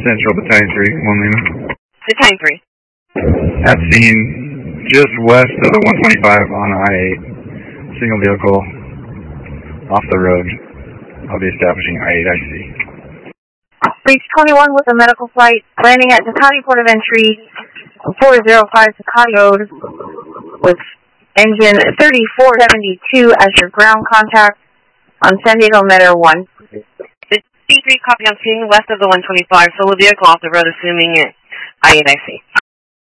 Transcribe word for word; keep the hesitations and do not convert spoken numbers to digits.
Central Battalion three, one Lima. Battalion three. At scene, just west of the one twenty-five on I eight. Single vehicle off the road. I'll be establishing I eight I C. Breach twenty-one with a medical flight, landing at Tacati Port of Entry, four oh five Tacati Road, with engine thirty-four seventy-two as your ground contact on San Diego Metro one. C three copy on scene west of the one twenty-five, solo vehicle off the road assuming I eight I C.